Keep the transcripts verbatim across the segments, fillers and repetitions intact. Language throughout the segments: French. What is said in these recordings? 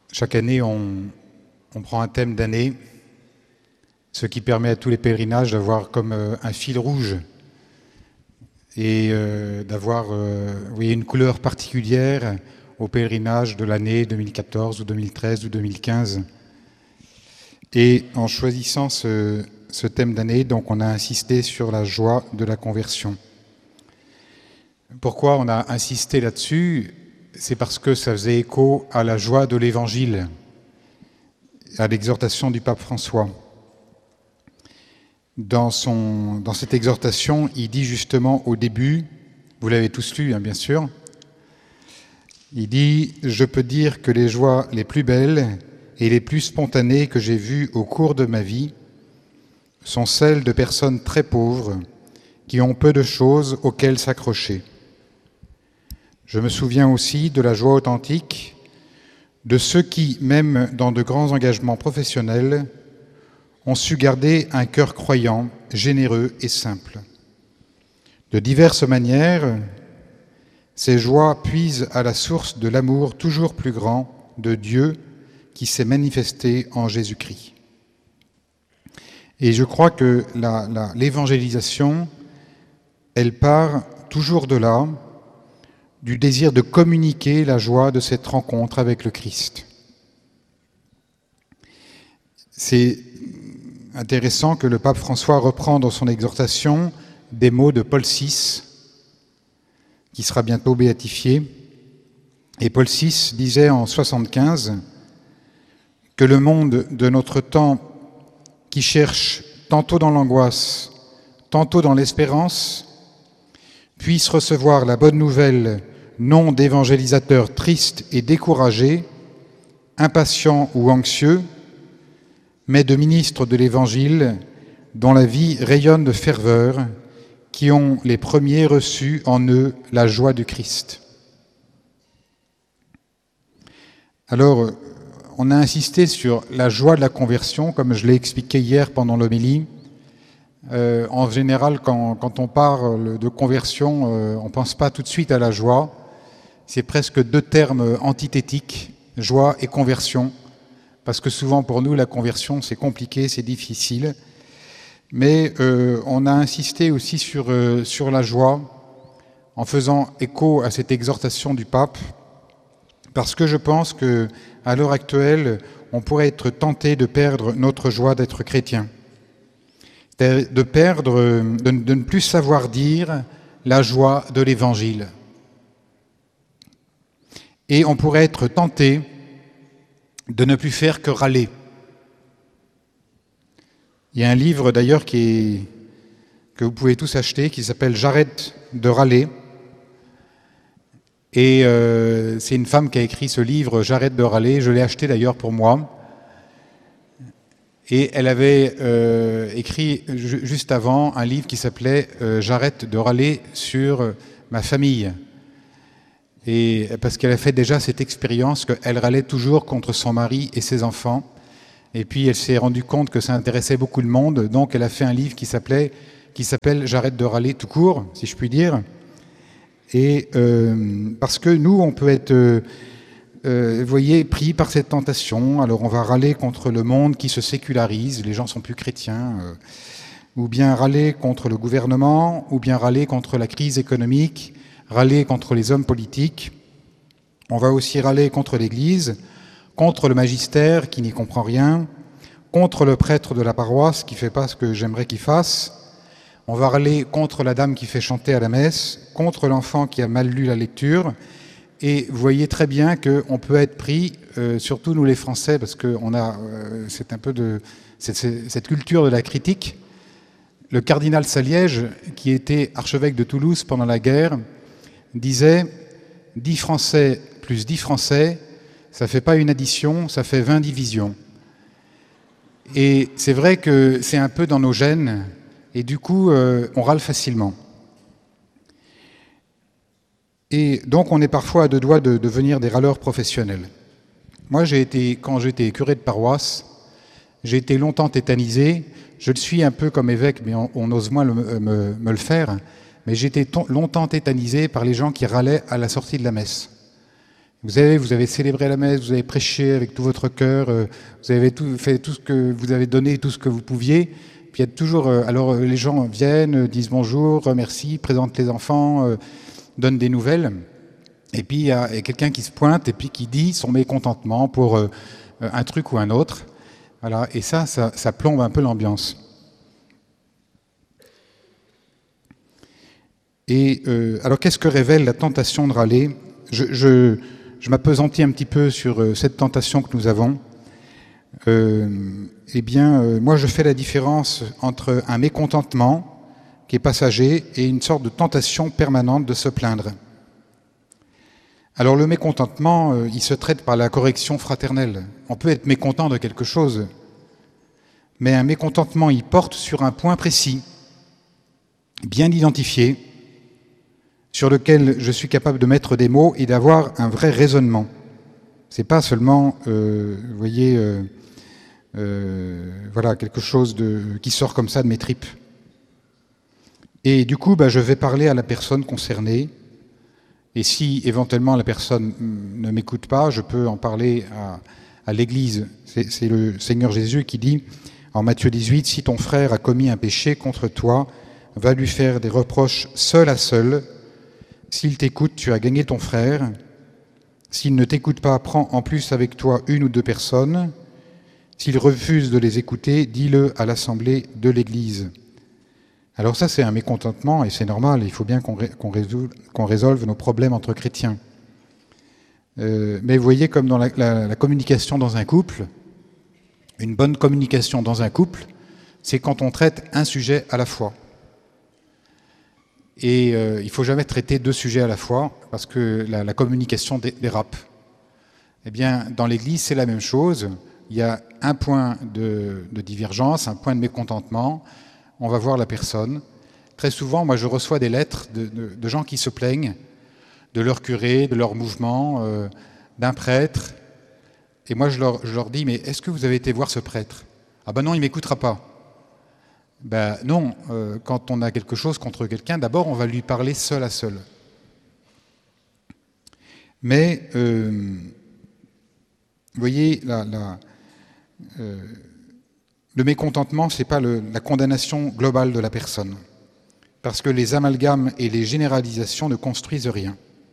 Chaque année, on, on prend un thème d'année, ce qui permet à tous les pèlerinages d'avoir comme euh, un fil rouge et euh, d'avoir euh, vous voyez, une couleur particulière au pèlerinage de l'année deux mille quatorze ou deux mille treize ou deux mille quinze. Et en choisissant ce, ce thème d'année, donc on a insisté sur la joie de la conversion. Pourquoi on a insisté là-dessus ? C'est parce que ça faisait écho à la joie de l'Évangile, à l'exhortation du pape François. Dans, son, dans cette exhortation, il dit justement au début, vous l'avez tous lu hein, bien sûr, il dit « Je peux dire que les joies les plus belles et les plus spontanées que j'ai vues au cours de ma vie sont celles de personnes très pauvres qui ont peu de choses auxquelles s'accrocher. Je me souviens aussi de la joie authentique de ceux qui, même dans de grands engagements professionnels, ont su garder un cœur croyant, généreux et simple. De diverses manières, ces joies puisent à la source de l'amour toujours plus grand de Dieu qui s'est manifesté en Jésus-Christ. Et je crois que la, la, l'évangélisation, elle part toujours de là, du désir de communiquer la joie de cette rencontre avec le Christ. C'est intéressant que le pape François reprend dans son exhortation des mots de Paul six, qui sera bientôt béatifié. Et Paul six disait en soixante-quinze que le monde de notre temps, qui cherche tantôt dans l'angoisse, tantôt dans l'espérance, puisse recevoir la bonne nouvelle non d'évangélisateurs tristes et découragés, impatients ou anxieux, mais de ministres de l'Évangile dont la vie rayonne de ferveur, qui ont les premiers reçu en eux la joie du Christ. Alors, on a insisté sur la joie de la conversion, comme je l'ai expliqué hier pendant l'homélie. Euh, en général, quand, quand on parle de conversion, euh, on ne pense pas tout de suite à la joie. C'est presque deux termes antithétiques, joie et conversion, parce que souvent pour nous, la conversion, c'est compliqué, c'est difficile. Mais euh, on a insisté aussi sur, euh, sur la joie, en faisant écho à cette exhortation du pape, parce que je pense qu'à l'heure actuelle, on pourrait être tenté de perdre notre joie d'être chrétien. De perdre, de, de ne plus savoir dire la joie de l'Évangile. Et on pourrait être tenté de ne plus faire que râler. Il y a un livre d'ailleurs qui est, que vous pouvez tous acheter qui s'appelle « J'arrête de râler ». Et euh, c'est une femme qui a écrit ce livre « J'arrête de râler ». Je l'ai acheté d'ailleurs pour moi. Et elle avait euh, écrit ju- juste avant un livre qui s'appelait euh, « J'arrête de râler sur ma famille ». Et parce qu'elle a fait déjà cette expérience qu'elle râlait toujours contre son mari et ses enfants. Et puis elle s'est rendue compte que ça intéressait beaucoup de monde. Donc elle a fait un livre qui s'appelait, qui s'appelle « J'arrête de râler tout court », si je puis dire. Et euh, parce que nous, on peut être... Euh, Euh, vous voyez, pris par cette tentation, alors on va râler contre le monde qui se sécularise, les gens sont plus chrétiens, euh, ou bien râler contre le gouvernement, ou bien râler contre la crise économique, râler contre les hommes politiques. On va aussi râler contre l'Église, contre le magistère qui n'y comprend rien, contre le prêtre de la paroisse qui ne fait pas ce que j'aimerais qu'il fasse. On va râler contre la dame qui fait chanter à la messe, contre l'enfant qui a mal lu la lecture. Et vous voyez très bien qu'on peut être pris, euh, surtout nous les Français, parce qu'on a euh, c'est un peu de cette, cette culture de la critique. Le cardinal Saliège, qui était archevêque de Toulouse pendant la guerre, disait « dix Français plus dix Français, ça ne fait pas une addition, ça fait vingt divisions ». Et c'est vrai que c'est un peu dans nos gènes, et du coup, euh, on râle facilement. Et donc, on est parfois à deux doigts de devenir des râleurs professionnels. Moi, j'ai été, quand j'étais curé de paroisse, j'ai été longtemps tétanisé. Je le suis un peu comme évêque, mais on, on ose moins le, me, me le faire. Mais j'ai été longtemps tétanisé par les gens qui râlaient à la sortie de la messe. Vous avez, vous avez célébré la messe, vous avez prêché avec tout votre cœur, euh, vous avez tout, fait tout ce que vous avez donné, tout ce que vous pouviez. Puis il y a toujours, euh, alors euh, les gens viennent, euh, disent bonjour, remercient, présentent les enfants, euh, donnent des nouvelles. Et puis il y a, y a quelqu'un qui se pointe et puis qui dit son mécontentement pour euh, un truc ou un autre. Voilà. Et ça, ça, ça plombe un peu l'ambiance. Et euh, alors qu'est-ce que révèle la tentation de râler ? Je, je, je m'appesantis un petit peu sur euh, cette tentation que nous avons. Euh, eh bien, euh, moi, je fais la différence entre un mécontentement qui est passager et une sorte de tentation permanente de se plaindre. Alors, le mécontentement, euh, il se traite par la correction fraternelle. On peut être mécontent de quelque chose, mais un mécontentement, il porte sur un point précis, bien identifié, sur lequel je suis capable de mettre des mots et d'avoir un vrai raisonnement. C'est pas seulement, euh, vous voyez, euh, euh, voilà, quelque chose de, qui sort comme ça de mes tripes. Et du coup, bah, je vais parler à la personne concernée. Et si éventuellement la personne ne m'écoute pas, je peux en parler à, à l'Église. C'est, c'est le Seigneur Jésus qui dit en Matthieu dix-huit, « Si ton frère a commis un péché contre toi, va lui faire des reproches seul à seul. S'il t'écoute, tu as gagné ton frère. S'il ne t'écoute pas, prends en plus avec toi une ou deux personnes. S'il refuse de les écouter, dis-le à l'assemblée de l'Église. » Alors ça, c'est un mécontentement, et c'est normal, il faut bien qu'on, ré, qu'on, résolve, qu'on résolve nos problèmes entre chrétiens. Euh, mais vous voyez, comme dans la, la, la communication dans un couple, une bonne communication dans un couple, c'est quand on traite un sujet à la fois. Et euh, il ne faut jamais traiter deux sujets à la fois, parce que la, la communication dérape. Eh bien, dans l'Église, c'est la même chose. Il y a un point de, de divergence, un point de mécontentement. On va voir la personne. Très souvent, moi, je reçois des lettres de, de, de gens qui se plaignent de leur curé, de leur mouvement, euh, d'un prêtre. Et moi, je leur, je leur dis, mais est-ce que vous avez été voir ce prêtre ? Ah ben non, il ne m'écoutera pas. Ben non, euh, quand on a quelque chose contre quelqu'un, d'abord on va lui parler seul à seul. Mais, euh, vous voyez, la, la, euh, le mécontentement, ce n'est pas le, la condamnation globale de la personne, parce que les amalgames et les généralisations ne construisent rien.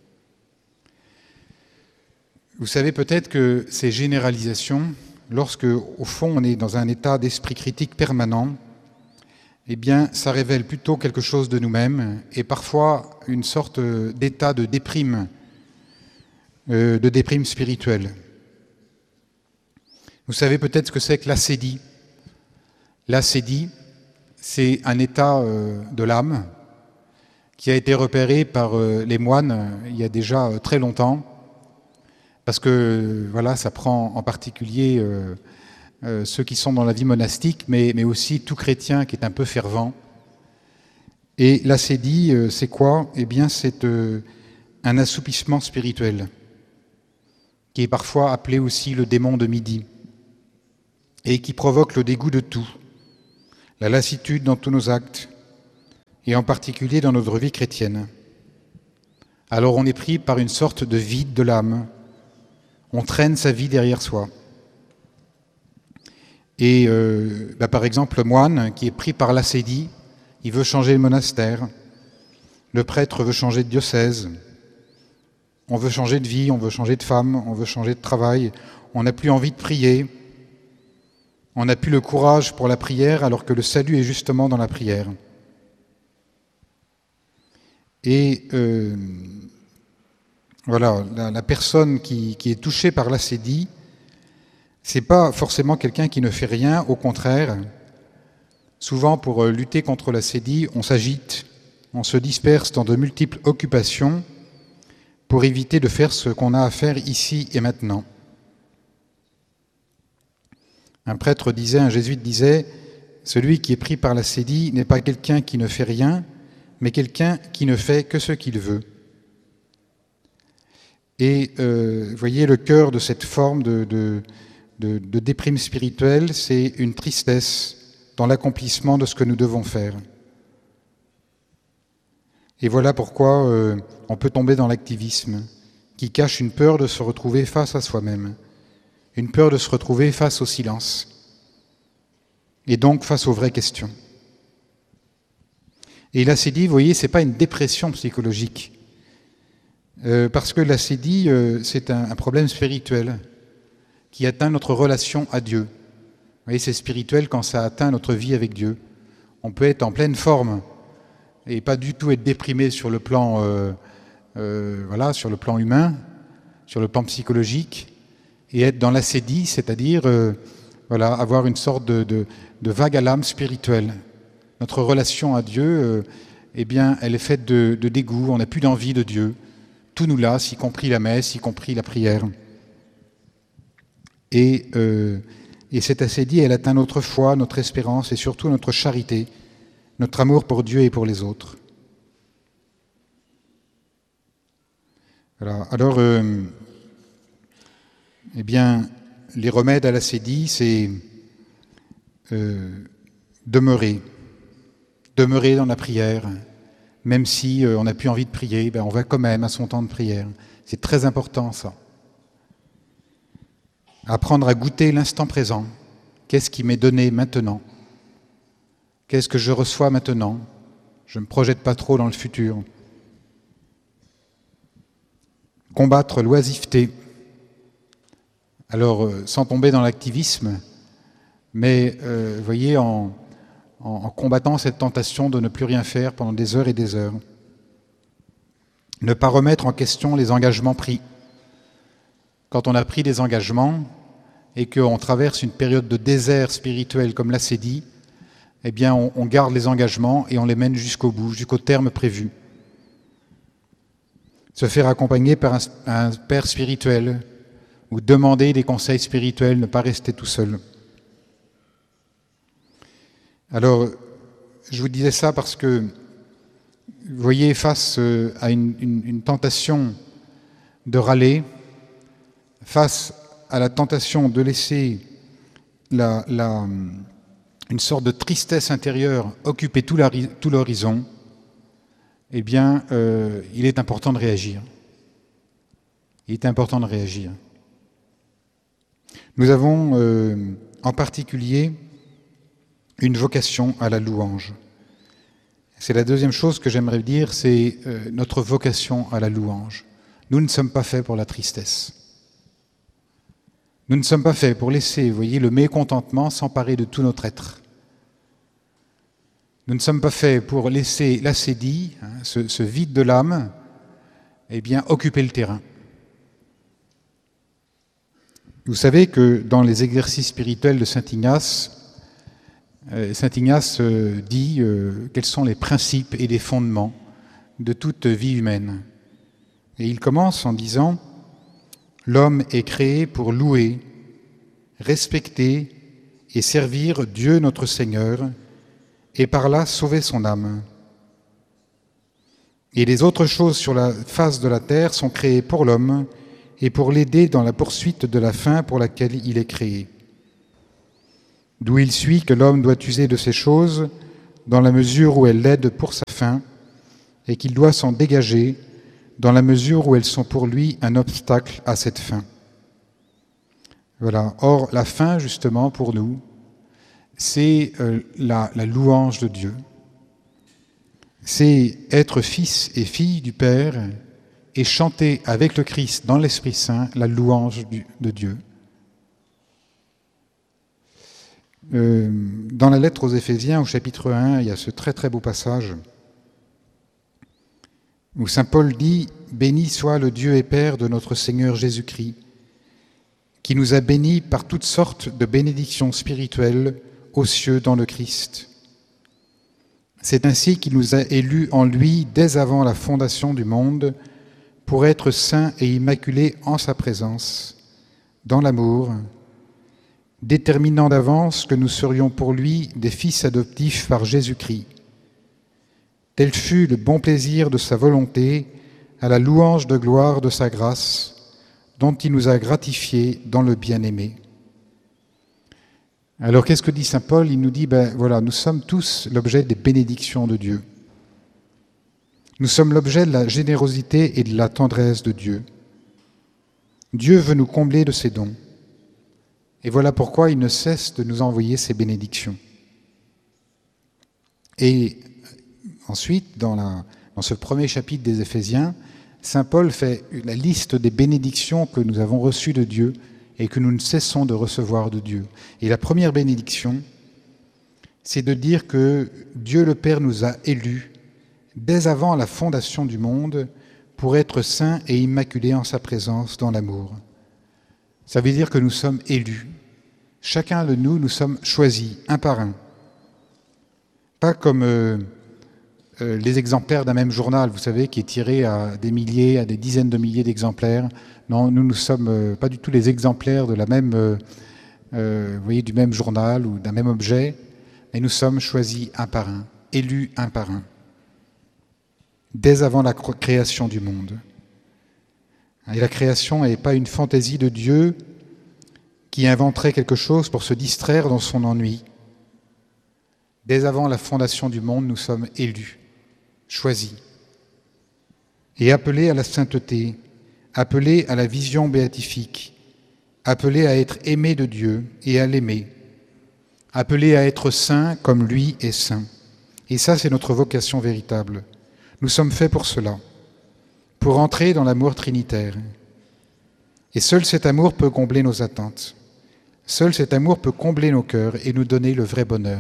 Vous savez peut-être que ces généralisations, lorsque, au fond, on est dans un état d'esprit critique permanent, eh bien, ça révèle plutôt quelque chose de nous-mêmes et parfois une sorte d'état de déprime, euh, de déprime spirituelle. Vous savez peut-être ce que c'est que l'acédie. L'acédie, c'est un état euh, de l'âme qui a été repéré par euh, les moines euh, il y a déjà euh, très longtemps, parce que euh, voilà, ça prend en particulier euh, Euh, ceux qui sont dans la vie monastique, mais, mais aussi tout chrétien qui est un peu fervent. Et l'acédie, euh, c'est quoi ? Eh bien, c'est euh, un assoupissement spirituel, qui est parfois appelé aussi le démon de midi, et qui provoque le dégoût de tout, la lassitude dans tous nos actes, et en particulier dans notre vie chrétienne. Alors on est pris par une sorte de vide de l'âme, on traîne sa vie derrière soi. Et euh, bah par exemple, le moine qui est pris par l'acédie, il veut changer de monastère, le prêtre veut changer de diocèse, on veut changer de vie, on veut changer de femme, on veut changer de travail, on n'a plus envie de prier, on n'a plus le courage pour la prière alors que le salut est justement dans la prière. Et euh, voilà, la, la personne qui, qui est touchée par l'acédie, c'est pas forcément quelqu'un qui ne fait rien, au contraire. Souvent, pour lutter contre l'acédie, on s'agite, on se disperse dans de multiples occupations pour éviter de faire ce qu'on a à faire ici et maintenant. Un prêtre disait, un jésuite disait, « Celui qui est pris par l'acédie n'est pas quelqu'un qui ne fait rien, mais quelqu'un qui ne fait que ce qu'il veut. » Et euh, vous voyez, le cœur de cette forme de... de De, de déprime spirituelle, c'est une tristesse dans l'accomplissement de ce que nous devons faire. Et voilà pourquoi euh, on peut tomber dans l'activisme. qui cache une peur de se retrouver face à soi-même, une peur de se retrouver face au silence, et donc face aux vraies questions. Et l'acédie, vous voyez, ce n'est pas une dépression psychologique, euh, parce que l'acédie, euh, c'est un, un problème spirituel qui atteint notre relation à Dieu. Vous voyez, c'est spirituel quand ça atteint notre vie avec Dieu. On peut être en pleine forme et pas du tout être déprimé sur le plan, euh, euh, voilà, sur le plan humain, sur le plan psychologique, et être dans l'acédie, c'est-à-dire euh, voilà, avoir une sorte de, de, de vague à l'âme spirituelle. Notre relation à Dieu, euh, eh bien, elle est faite de, de dégoût, on n'a plus d'envie de Dieu. Tout nous lasse, y compris la messe, y compris la prière. Et, euh, et cette acédie, elle atteint notre foi, notre espérance et surtout notre charité, notre amour pour Dieu et pour les autres. Voilà. Alors, euh, eh bien, les remèdes à l'acédie, c'est euh, demeurer. Demeurer dans la prière, même si euh, on n'a plus envie de prier, ben on va quand même à son temps de prière. C'est très important, ça. Apprendre à goûter l'instant présent. Qu'est-ce qui m'est donné maintenant? Qu'est-ce que je reçois maintenant? Je ne me projette pas trop dans le futur. Combattre l'oisiveté. Alors, euh, sans tomber dans l'activisme, mais, euh, vous voyez, en... en combattant cette tentation de ne plus rien faire pendant des heures et des heures. Ne pas remettre en question les engagements pris. Quand on a pris des engagements et qu'on traverse une période de désert spirituel comme l'acédie, eh bien on, on garde les engagements et on les mène jusqu'au bout, jusqu'au terme prévu. Se faire accompagner par un, un père spirituel ou demander des conseils spirituels, ne pas rester tout seul. Alors, je vous disais ça parce que, vous voyez, face à une, une, une tentation de râler, face à la tentation de laisser la, la, une sorte de tristesse intérieure occuper tout, la, tout l'horizon, eh bien, euh, il est important de réagir. Il est important de réagir. Nous avons euh, en particulier une vocation à la louange. C'est la deuxième chose que j'aimerais dire, c'est euh, notre vocation à la louange. Nous ne sommes pas faits pour la tristesse. Nous ne sommes pas faits pour laisser, vous voyez, le mécontentement s'emparer de tout notre être. Nous ne sommes pas faits pour laisser l'acédie, hein, ce, ce vide de l'âme, eh bien, occuper le terrain. Vous savez que dans les exercices spirituels de Saint Ignace, Saint Ignace dit euh, quels sont les principes et les fondements de toute vie humaine. Et il commence en disant « L'homme est créé pour louer, respecter et servir Dieu notre Seigneur, et par là sauver son âme. Et les autres choses sur la face de la terre sont créées pour l'homme et pour l'aider dans la poursuite de la fin pour laquelle il est créé. D'où il suit que l'homme doit user de ces choses dans la mesure où elles l'aident pour sa fin et qu'il doit s'en dégager dans la mesure où elles sont pour lui un obstacle à cette fin. » Voilà. Or, la fin, justement, pour nous, c'est euh, la, la louange de Dieu. C'est être fils et fille du Père et chanter avec le Christ dans l'Esprit Saint la louange du, de Dieu. Euh, dans la lettre aux Éphésiens, au chapitre un, il y a ce très très beau passage où saint Paul dit « Béni soit le Dieu et Père de notre Seigneur Jésus-Christ, qui nous a bénis par toutes sortes de bénédictions spirituelles aux cieux dans le Christ. C'est ainsi qu'il nous a élus en lui dès avant la fondation du monde pour être saints et immaculés en sa présence, dans l'amour, déterminant d'avance que nous serions pour lui des fils adoptifs par Jésus-Christ. Tel fut le bon plaisir de sa volonté, à la louange de gloire de sa grâce, dont il nous a gratifiés dans le bien-aimé. » Alors qu'est-ce que dit saint Paul? Il nous dit, ben voilà, nous sommes tous l'objet des bénédictions de Dieu. Nous sommes l'objet de la générosité et de la tendresse de Dieu. Dieu veut nous combler de ses dons. Et voilà pourquoi il ne cesse de nous envoyer ses bénédictions. Et ensuite, dans, la, dans ce premier chapitre des Éphésiens, saint Paul fait la liste des bénédictions que nous avons reçues de Dieu et que nous ne cessons de recevoir de Dieu. Et la première bénédiction, c'est de dire que Dieu le Père nous a élus dès avant la fondation du monde pour être saints et immaculés en sa présence dans l'amour. Ça veut dire que nous sommes élus. Chacun de nous, nous sommes choisis, un par un. Pas comme euh, euh, les exemplaires d'un même journal, vous savez, qui est tiré à des milliers, à des dizaines de milliers d'exemplaires. Non, nous ne sommes euh, pas du tout les exemplaires de la même, euh, euh, vous voyez, du même journal ou d'un même objet, mais nous sommes choisis un par un, élus un par un, dès avant la création du monde. Et la création n'est pas une fantaisie de Dieu qui inventerait quelque chose pour se distraire dans son ennui. Dès avant la fondation du monde, nous sommes élus, choisis, et appelés à la sainteté, appelés à la vision béatifique, appelés à être aimés de Dieu et à l'aimer, appelés à être saints comme lui est saint. Et ça, c'est notre vocation véritable. Nous sommes faits pour cela, pour entrer dans l'amour trinitaire. Et seul cet amour peut combler nos attentes. Seul cet amour peut combler nos cœurs et nous donner le vrai bonheur.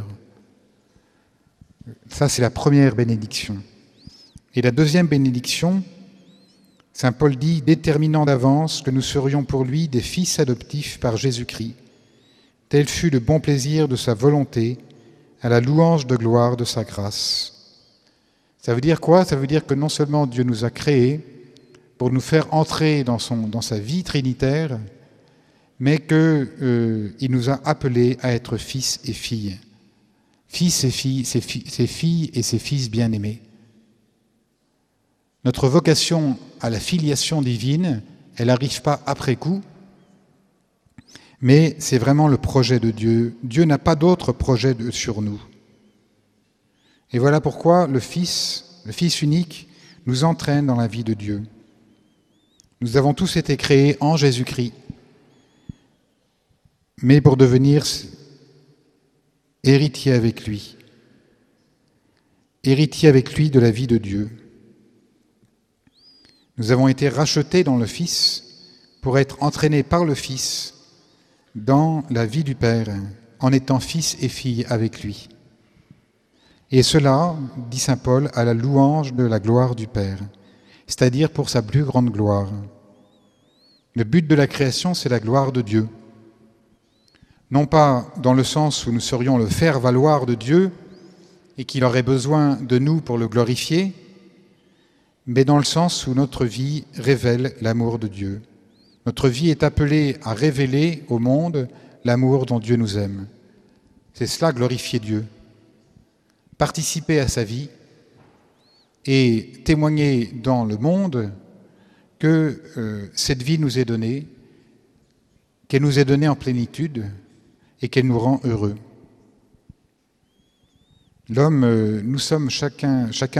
Ça, c'est la première bénédiction. Et la deuxième bénédiction, saint Paul dit, déterminant d'avance que nous serions pour lui des fils adoptifs par Jésus-Christ. Tel fut le bon plaisir de sa volonté, à la louange de gloire de sa grâce. Ça veut dire quoi? Ça veut dire que non seulement Dieu nous a créés pour nous faire entrer dans, son, dans sa vie trinitaire, mais qu'il euh, nous a appelés à être fils et filles. Fils et filles, ses, fi- ses filles et ses fils bien-aimés. Notre vocation à la filiation divine, elle n'arrive pas après coup, mais c'est vraiment le projet de Dieu. Dieu n'a pas d'autre projet de, sur nous. Et voilà pourquoi le Fils, le Fils unique, nous entraîne dans la vie de Dieu. Nous avons tous été créés en Jésus-Christ, mais pour devenir héritiers avec lui, héritiers avec lui de la vie de Dieu. Nous avons été rachetés dans le Fils pour être entraînés par le Fils dans la vie du Père, en étant fils et filles avec lui. Et cela, dit saint Paul, à la louange de la gloire du Père, c'est-à-dire pour sa plus grande gloire. Le but de la création, c'est la gloire de Dieu. Non pas dans le sens où nous serions le faire-valoir de Dieu et qu'il aurait besoin de nous pour le glorifier, mais dans le sens où notre vie révèle l'amour de Dieu. Notre vie est appelée à révéler au monde l'amour dont Dieu nous aime. C'est cela, glorifier Dieu. Participer à sa vie et témoigner dans le monde que euh, cette vie nous est donnée, qu'elle nous est donnée en plénitude et qu'elle nous rend heureux. L'homme, euh, nous sommes chacun, chacun